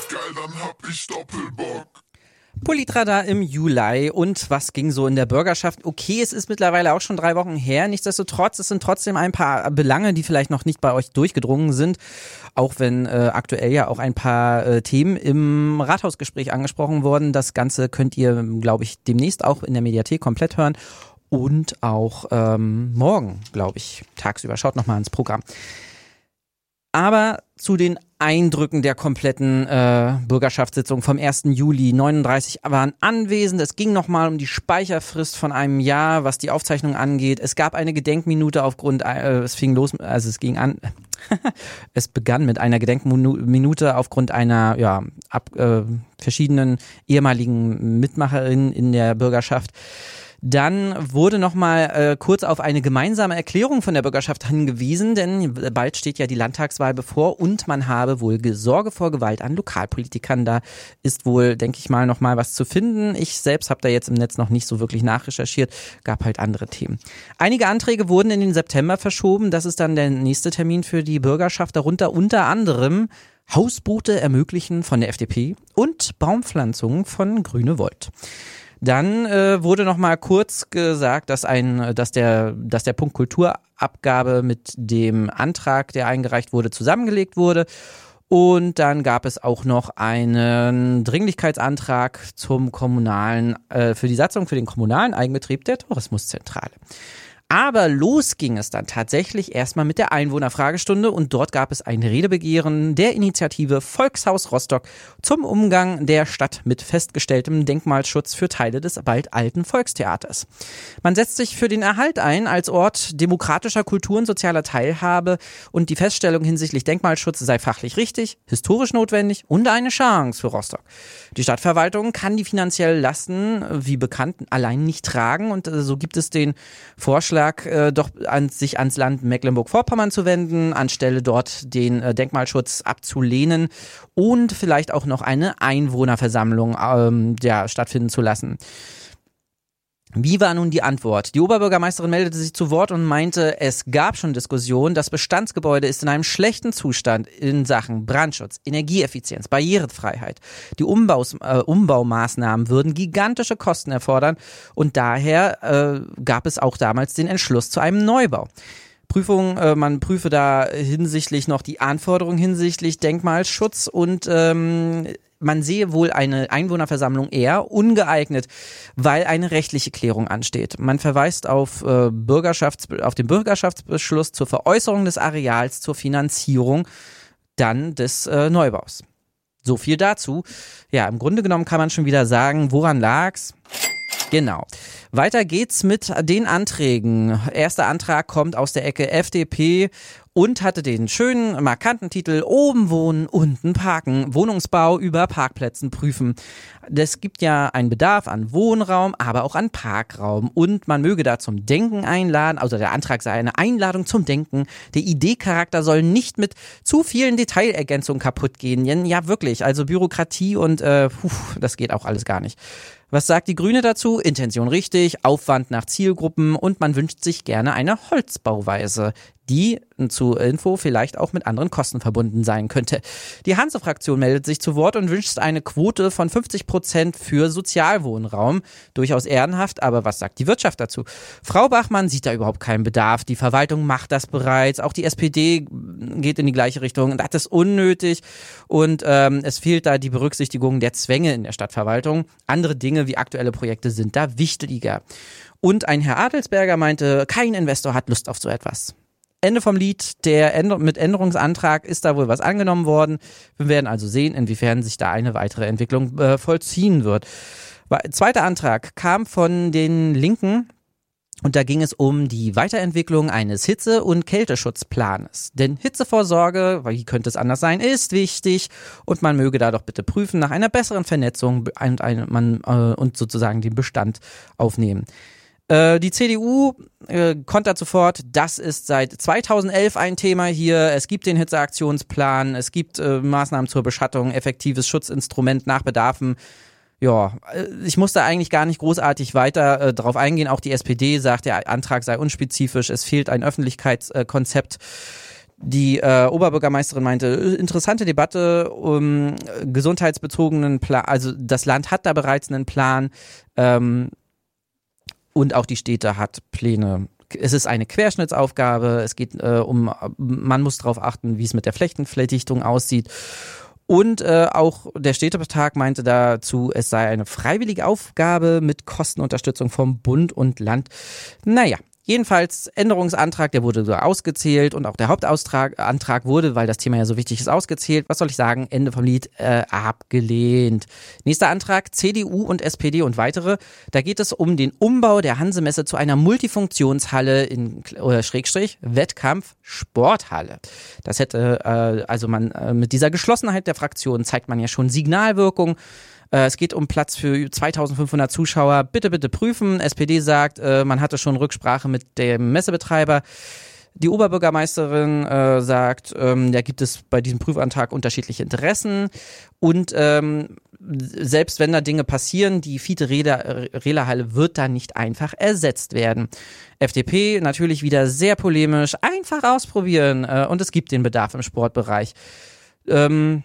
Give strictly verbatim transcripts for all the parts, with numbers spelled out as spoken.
geil, dann hab ich Doppelbock. Politradar im Juli und was ging so in der Bürgerschaft? Okay, es ist mittlerweile auch schon drei Wochen her. Nichtsdestotrotz, es sind trotzdem ein paar Belange, die vielleicht noch nicht bei euch durchgedrungen sind. Auch wenn äh, aktuell ja auch ein paar äh, Themen im Rathausgespräch angesprochen wurden. Das Ganze könnt ihr, glaube ich, demnächst auch in der Mediathek komplett hören. Und auch ähm, morgen, glaube ich, tagsüber. Schaut nochmal ins Programm. Aber zu den Eindrücken der kompletten äh, Bürgerschaftssitzung vom ersten Juli. neununddreißig waren anwesend. Es ging nochmal um die Speicherfrist von einem Jahr, was die Aufzeichnung angeht. Es gab eine Gedenkminute aufgrund, äh, es fing los, also es ging an, es begann mit einer Gedenkminute aufgrund einer, ja, ab, äh, verschiedenen ehemaligen Mitmacherinnen in der Bürgerschaft. Dann wurde nochmal äh, kurz auf eine gemeinsame Erklärung von der Bürgerschaft hingewiesen, denn bald steht ja die Landtagswahl bevor und man habe wohl Sorge vor Gewalt an Lokalpolitikern. Da ist wohl, denke ich mal, nochmal was zu finden. Ich selbst habe da jetzt im Netz noch nicht so wirklich nachrecherchiert, gab halt andere Themen. Einige Anträge wurden in den September verschoben, das ist dann der nächste Termin für die Bürgerschaft, darunter unter anderem Hausboote ermöglichen von der F D P und Baumpflanzungen von Grüne Volt. Dann äh, wurde noch mal kurz gesagt, dass ein, dass der, dass der Punkt Kulturabgabe mit dem Antrag, der eingereicht wurde, zusammengelegt wurde. Und dann gab es auch noch einen Dringlichkeitsantrag zum kommunalen, äh, für die Satzung für den kommunalen Eigenbetrieb der Tourismuszentrale. Aber los ging es dann tatsächlich erstmal mit der Einwohnerfragestunde und dort gab es ein Redebegehren der Initiative Volkshaus Rostock zum Umgang der Stadt mit festgestelltem Denkmalschutz für Teile des bald alten Volkstheaters. Man setzt sich für den Erhalt ein als Ort demokratischer Kultur und sozialer Teilhabe und die Feststellung hinsichtlich Denkmalschutz sei fachlich richtig, historisch notwendig und eine Chance für Rostock. Die Stadtverwaltung kann die finanziellen Lasten, wie bekannt, allein nicht tragen und so gibt es den Vorschlag, Äh, doch an, sich ans Land Mecklenburg-Vorpommern zu wenden, anstelle dort den äh, Denkmalschutz abzulehnen und vielleicht auch noch eine Einwohnerversammlung ähm, ja, stattfinden zu lassen. Wie war nun die Antwort? Die Oberbürgermeisterin meldete sich zu Wort und meinte, es gab schon Diskussionen, das Bestandsgebäude ist in einem schlechten Zustand in Sachen Brandschutz, Energieeffizienz, Barrierefreiheit. Die Umbaus, äh, Umbaumaßnahmen würden gigantische Kosten erfordern und daher äh, gab es auch damals den Entschluss zu einem Neubau. Prüfung, äh, man prüfe da hinsichtlich noch die Anforderungen hinsichtlich Denkmalschutz und ähm, man sehe wohl eine Einwohnerversammlung eher ungeeignet, weil eine rechtliche Klärung ansteht. Man verweist auf, äh, Bürgerschafts- auf den Bürgerschaftsbeschluss zur Veräußerung des Areals zur Finanzierung dann des äh, Neubaus. So viel dazu. Ja, im Grunde genommen kann man schon wieder sagen, woran lag's? Genau. Weiter geht's mit den Anträgen. Erster Antrag kommt aus der Ecke F D P und hatte den schönen, markanten Titel Oben wohnen, unten parken, Wohnungsbau über Parkplätzen prüfen. Es gibt ja einen Bedarf an Wohnraum, aber auch an Parkraum und man möge da zum Denken einladen, also der Antrag sei eine Einladung zum Denken. Der Ideecharakter soll nicht mit zu vielen Detailergänzungen kaputt gehen. Ja, wirklich, also Bürokratie und äh, puh, das geht auch alles gar nicht. Was sagt die Grüne dazu? Intention richtig, Aufwand nach Zielgruppen und man wünscht sich gerne eine Holzbauweise, die zur Info vielleicht auch mit anderen Kosten verbunden sein könnte. Die Hanse-Fraktion meldet sich zu Wort und wünscht eine Quote von fünfzig Prozent für Sozialwohnraum. Durchaus ehrenhaft, aber was sagt die Wirtschaft dazu? Frau Bachmann sieht da überhaupt keinen Bedarf. Die Verwaltung macht das bereits. Auch die S P D geht in die gleiche Richtung. Das ist unnötig und ähm, es fehlt da die Berücksichtigung der Zwänge in der Stadtverwaltung. Andere Dinge wie aktuelle Projekte sind da wichtiger. Und ein Herr Adelsberger meinte, kein Investor hat Lust auf so etwas. Ende vom Lied, der Änder- mit Änderungsantrag ist da wohl was angenommen worden. Wir werden also sehen, inwiefern sich da eine weitere Entwicklung äh, vollziehen wird. Zweiter Antrag kam von den Linken und da ging es um die Weiterentwicklung eines Hitze- und Kälteschutzplanes. Denn Hitzevorsorge, wie könnte es anders sein, ist wichtig und man möge da doch bitte prüfen nach einer besseren Vernetzung und, eine, man, äh, und sozusagen den Bestand aufnehmen. Die C D U äh, kontert sofort, das ist seit zweitausendelf ein Thema hier. Es gibt den Hitzeaktionsplan, es gibt äh, Maßnahmen zur Beschattung, effektives Schutzinstrument nach Bedarfen. Ja, ich muss da eigentlich gar nicht großartig weiter äh, drauf eingehen. Auch die S P D sagt, der Antrag sei unspezifisch, es fehlt ein Öffentlichkeitskonzept. Die äh, Oberbürgermeisterin meinte, interessante Debatte um gesundheitsbezogenen Plan, also das Land hat da bereits einen Plan ähm, und auch die Städte hat Pläne. Es ist eine Querschnittsaufgabe, es geht äh, um, man muss darauf achten, wie es mit der Flächenverdichtung aussieht. Und äh, auch der Städtetag meinte dazu, es sei eine freiwillige Aufgabe mit Kostenunterstützung vom Bund und Land. Naja. Jedenfalls Änderungsantrag, der wurde so ausgezählt und auch der Hauptantrag wurde, weil das Thema ja so wichtig ist, ausgezählt. Was soll ich sagen? Ende vom Lied, äh, abgelehnt. Nächster Antrag, C D U und S P D und weitere. Da geht es um den Umbau der Hansemesse zu einer Multifunktionshalle in oder Schrägstrich Wettkampf Sporthalle. Das hätte, äh, also man äh, mit dieser Geschlossenheit der Fraktion zeigt man ja schon Signalwirkung. Es geht um Platz für zweitausendfünfhundert Zuschauer. Bitte, bitte prüfen. S P D sagt, man hatte schon Rücksprache mit dem Messebetreiber. Die Oberbürgermeisterin äh, sagt, ähm, da gibt es bei diesem Prüfantrag unterschiedliche Interessen. Und ähm, selbst wenn da Dinge passieren, die Fiete-Rehler-Halle wird da nicht einfach ersetzt werden. F D P natürlich wieder sehr polemisch. Einfach ausprobieren. Äh, und es gibt den Bedarf im Sportbereich. Ähm...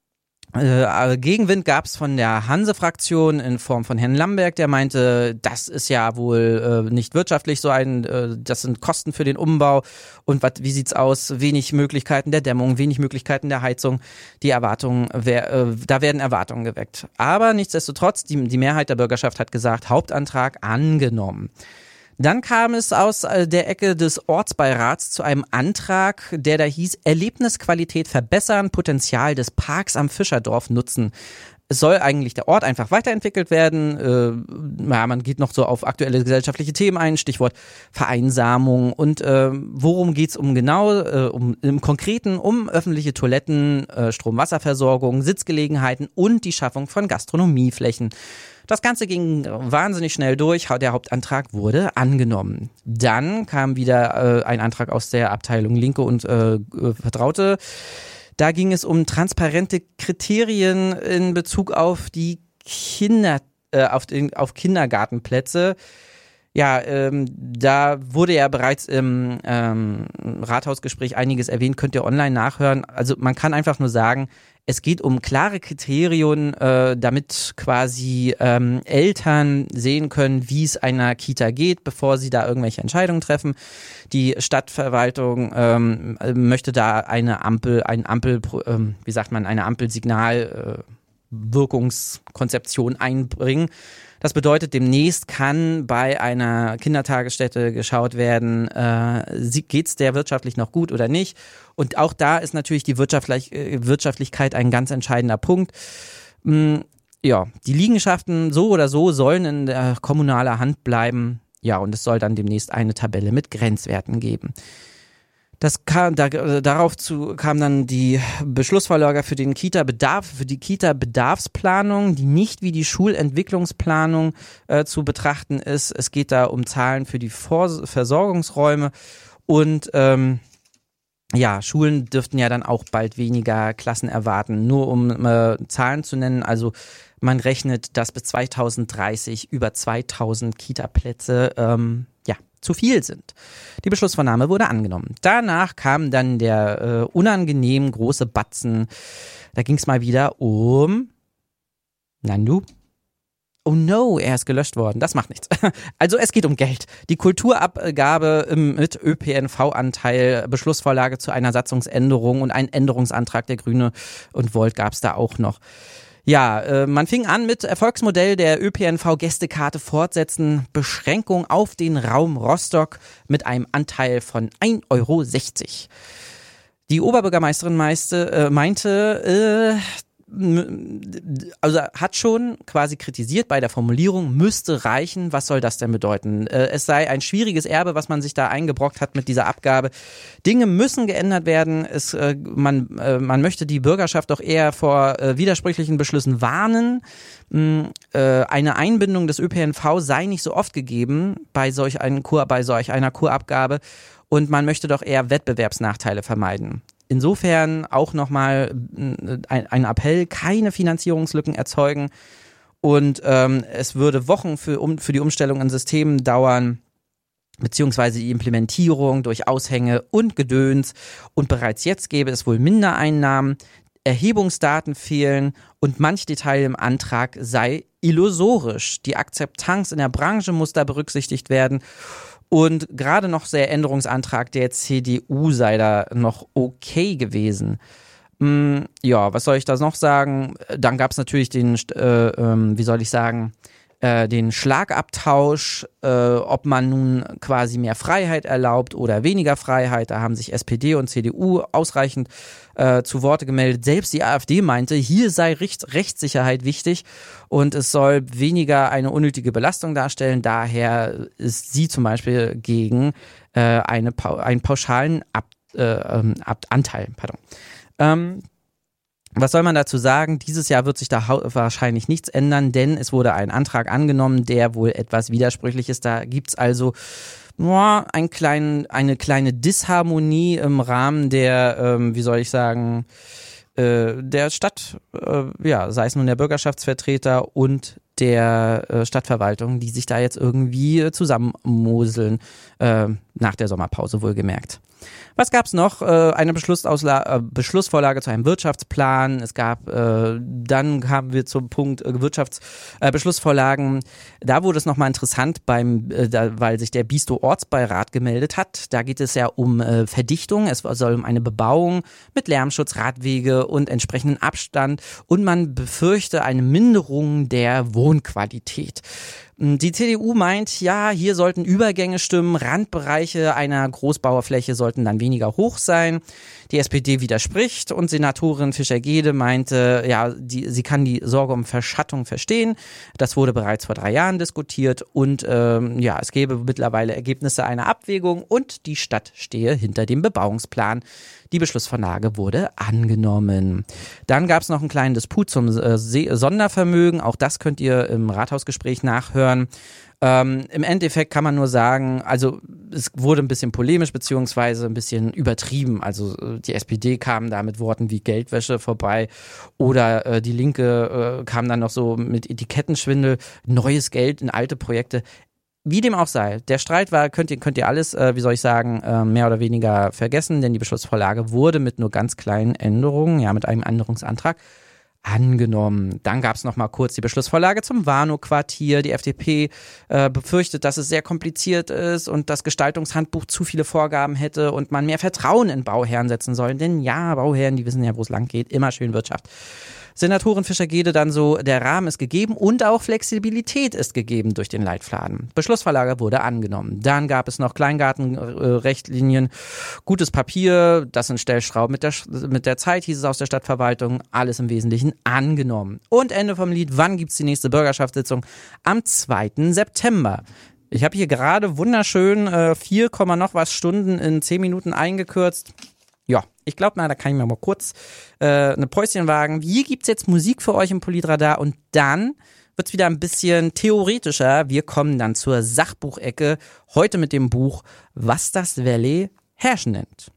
Äh, Gegenwind gab es von der Hanse-Fraktion in Form von Herrn Lamberg, der meinte, das ist ja wohl äh, nicht wirtschaftlich so ein, äh, das sind Kosten für den Umbau und wat, wie sieht's aus, wenig Möglichkeiten der Dämmung, wenig Möglichkeiten der Heizung, die Erwartungen, wer, äh, da werden Erwartungen geweckt. Aber nichtsdestotrotz, die, die Mehrheit der Bürgerschaft hat gesagt, Hauptantrag angenommen. Dann kam es aus der Ecke des Ortsbeirats zu einem Antrag, der da hieß, Erlebnisqualität verbessern, Potenzial des Parks am Fischerdorf nutzen. Es soll eigentlich der Ort einfach weiterentwickelt werden. Äh, ja, man geht noch so auf aktuelle gesellschaftliche Themen ein, Stichwort Vereinsamung. Und äh, worum geht's um genau? Äh, um, im Konkreten um öffentliche Toiletten, äh, Strom-Wasserversorgung, Sitzgelegenheiten und die Schaffung von Gastronomieflächen. Das Ganze ging wahnsinnig schnell durch. Der Hauptantrag wurde angenommen. Dann kam wieder äh, ein Antrag aus der Abteilung Linke und äh, Vertraute. Da ging es um transparente Kriterien in Bezug auf die Kinder, äh, auf, den, auf Kindergartenplätze. Ja, ähm, da wurde ja bereits im ähm, Rathausgespräch einiges erwähnt, könnt ihr online nachhören. Also man kann einfach nur sagen, es geht um klare Kriterien, äh, damit quasi ähm, Eltern sehen können, wie es einer Kita geht, bevor sie da irgendwelche Entscheidungen treffen. Die Stadtverwaltung ähm, möchte da eine Ampel, ein Ampel, ähm, wie sagt man, eine Ampelsignal äh, Wirkungskonzeption einbringen. Das bedeutet, demnächst kann bei einer Kindertagesstätte geschaut werden, äh, geht es der wirtschaftlich noch gut oder nicht. Und auch da ist natürlich die Wirtschaftlich- Wirtschaftlichkeit ein ganz entscheidender Punkt. Mm, ja, die Liegenschaften so oder so sollen in der kommunaler Hand bleiben. Ja, und es soll dann demnächst eine Tabelle mit Grenzwerten geben. Das kam, da, darauf zu, kam dann die Beschlussvorlage für den Kita-Bedarf, für die Kita-Bedarfsplanung, die nicht wie die Schulentwicklungsplanung äh, zu betrachten ist. Es geht da um Zahlen für die Vor- Versorgungsräume und ähm, ja, Schulen dürften ja dann auch bald weniger Klassen erwarten. Nur um äh, Zahlen zu nennen, also man rechnet, dass bis zweitausenddreißig über zweitausend Kita-Plätze ähm, ja, zu viel sind. Die Beschlussvornahme wurde angenommen. Danach kam dann der äh, unangenehm große Batzen. Da ging es mal wieder um Nandu. Oh no, er ist gelöscht worden. Das macht nichts. Also es geht um Geld. Die Kulturabgabe mit Ö P N V-Anteil, Beschlussvorlage zu einer Satzungsänderung und einen Änderungsantrag der Grüne und Volt gab es da auch noch. Ja, äh, man fing an mit Erfolgsmodell der Ö P N V-Gästekarte fortsetzen, Beschränkung auf den Raum Rostock mit einem Anteil von ein Euro sechzig. Die Oberbürgermeisterin meiste, äh, meinte, äh, also hat schon quasi kritisiert bei der Formulierung, müsste reichen, was soll das denn bedeuten? Es sei ein schwieriges Erbe, was man sich da eingebrockt hat mit dieser Abgabe. Dinge müssen geändert werden. Es, man, man möchte die Bürgerschaft doch eher vor widersprüchlichen Beschlüssen warnen. Eine Einbindung des Ö P N V sei nicht so oft gegeben bei solch, einen Kur, bei solch einer Kurabgabe und man möchte doch eher Wettbewerbsnachteile vermeiden. Insofern auch nochmal ein, ein Appell, keine Finanzierungslücken erzeugen und ähm, es würde Wochen für, um, für die Umstellung in Systemen dauern. beziehungsweise die Implementierung durch Aushänge und Gedöns. Und bereits jetzt gäbe es wohl Mindereinnahmen, Erhebungsdaten fehlen und manch Detail im Antrag sei illusorisch. Die Akzeptanz in der Branche muss da berücksichtigt werden. Und gerade noch der Änderungsantrag der C D U sei da noch okay gewesen. Hm, ja, was soll ich da noch sagen? Dann gab es natürlich den, äh, äh, wie soll ich sagen, äh, den Schlagabtausch, äh, ob man nun quasi mehr Freiheit erlaubt oder weniger Freiheit. Da haben sich S P D und C D U ausreichend äh, zu Worte gemeldet. Selbst die AfD meinte, hier sei Recht, Rechtssicherheit wichtig und es soll weniger eine unnötige Belastung darstellen. Daher ist sie zum Beispiel gegen äh, eine, einen pauschalen Ab, äh, Ab, Anteil. Pardon. Ähm, Was soll man dazu sagen? Dieses Jahr wird sich da wahrscheinlich nichts ändern, denn es wurde ein Antrag angenommen, der wohl etwas widersprüchlich ist. Da gibt's also boah, ein klein, eine kleine Disharmonie im Rahmen der, ähm, wie soll ich sagen, äh, der Stadt, äh, ja, sei es nun der Bürgerschaftsvertreter und der äh, Stadtverwaltung, die sich da jetzt irgendwie äh, zusammenmoseln, äh, nach der Sommerpause wohlgemerkt. Was gab's noch? Äh, eine Beschlussausla- äh, Beschlussvorlage zu einem Wirtschaftsplan. Es gab, äh, dann kamen wir zum Punkt äh, Wirtschaftsbeschlussvorlagen. Äh, da wurde es nochmal interessant, beim, äh, da, weil sich der Bisto-Ortsbeirat gemeldet hat. Da geht es ja um äh, Verdichtung. Es soll um eine Bebauung mit Lärmschutz, Radwege und entsprechenden Abstand. Und man befürchte eine Minderung der Wohnqualität. Die C D U meint, ja, hier sollten Übergänge stimmen, Randbereiche einer Großbauerfläche sollten dann weniger hoch sein. Die S P D widerspricht und Senatorin Fischer-Gede meinte, ja, die, sie kann die Sorge um Verschattung verstehen. Das wurde bereits vor drei Jahren diskutiert und ähm, ja, es gäbe mittlerweile Ergebnisse einer Abwägung und die Stadt stehe hinter dem Bebauungsplan. Die Beschlussvorlage wurde angenommen. Dann gab es noch einen kleinen Disput zum äh, Sondervermögen. Auch das könnt ihr im Rathausgespräch nachhören. Ähm, Im Endeffekt kann man nur sagen, also es wurde ein bisschen polemisch beziehungsweise ein bisschen übertrieben. Also die S P D kam da mit Worten wie Geldwäsche vorbei oder äh, die Linke äh, kam dann noch so mit Etikettenschwindel, neues Geld in alte Projekte. Wie dem auch sei, der Streit war, könnt ihr, könnt ihr alles, äh, wie soll ich sagen, äh, mehr oder weniger vergessen, denn die Beschlussvorlage wurde mit nur ganz kleinen Änderungen, ja mit einem Änderungsantrag, angenommen. Dann gab es noch mal kurz die Beschlussvorlage zum Warnow-Quartier. Die F D P äh, befürchtet, dass es sehr kompliziert ist und das Gestaltungshandbuch zu viele Vorgaben hätte und man mehr Vertrauen in Bauherren setzen soll. Denn ja, Bauherren, die wissen ja, wo es lang geht, immer schön Wirtschaft. Senatorin Fischer-Gede dann so, der Rahmen ist gegeben und auch Flexibilität ist gegeben durch den Leitfaden. Beschlussvorlage wurde angenommen. Dann gab es noch Kleingartenrechtlinien, gutes Papier, das sind Stellschrauben mit der, mit der Zeit, hieß es aus der Stadtverwaltung, alles im Wesentlichen angenommen. Und Ende vom Lied, wann gibt's die nächste Bürgerschaftssitzung? Am zweiten September. Ich habe hier gerade wunderschön äh, vier, noch was Stunden in zehn Minuten eingekürzt. Ja, ich glaube, na, da kann ich mir mal kurz äh, eine Päuschen wagen. Hier gibt's jetzt Musik für euch im Politradar und dann wird's wieder ein bisschen theoretischer. Wir kommen dann zur Sachbuchecke, heute mit dem Buch Was das Valley Herrschen nennt.